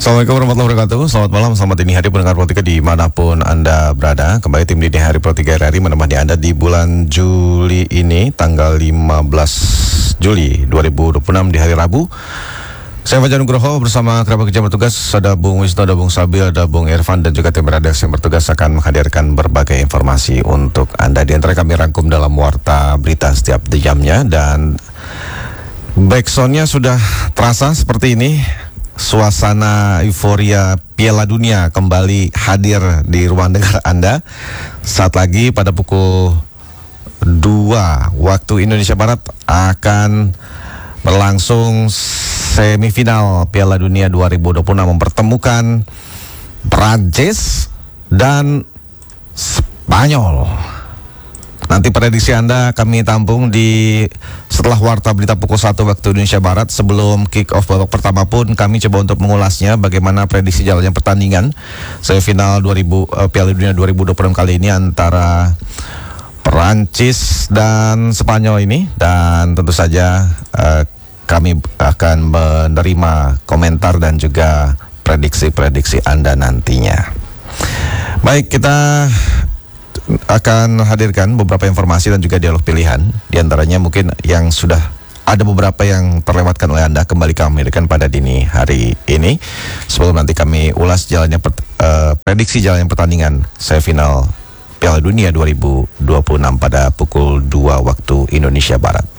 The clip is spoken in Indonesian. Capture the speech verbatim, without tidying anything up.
Assalamualaikum warahmatullahi wabarakatuh. Selamat malam, selamat dini hari pendengar Pro tiga dimanapun Anda berada. Kembali tim Dini Hari Pro tiga R R I menemani Anda di bulan Juli ini, tanggal lima belas Juli dua ribu dua puluh enam di hari Rabu. Saya Fajar Nugroho bersama kerabat kerja bertugas, ada Bung Wisnu, ada Bung Sabil, ada Bung Irfan, dan juga tim redaksi yang bertugas akan menghadirkan berbagai informasi untuk Anda. Di antara kami rangkum dalam warta berita setiap jamnya, dan backsoundnya sudah terasa seperti ini. Suasana euforia Piala Dunia kembali hadir di ruang dengar Anda. Saat lagi pada pukul dua waktu Indonesia Barat akan berlangsung semifinal Piala Dunia dua ribu dua puluh enam mempertemukan Prancis dan Spanyol. Nanti prediksi Anda kami tampung di setelah warta berita pukul satu waktu Indonesia Barat. Sebelum kick off babak pertama pun kami coba untuk mengulasnya bagaimana prediksi jalannya pertandingan semifinal dua ribu uh, Piala Dunia dua ribu dua puluh enam kali ini antara Perancis dan Spanyol ini, dan tentu saja uh, kami akan menerima komentar dan juga prediksi-prediksi Anda nantinya. Baik, kita akan hadirkan beberapa informasi dan juga dialog pilihan. Di antaranya mungkin yang sudah ada beberapa yang terlewatkan oleh Anda, kembali kami hadirkan pada dini hari ini. Sebelum nanti kami ulas jalannya uh, prediksi jalannya pertandingan semifinal Piala Dunia dua ribu dua puluh enam pada pukul dua waktu Indonesia Barat.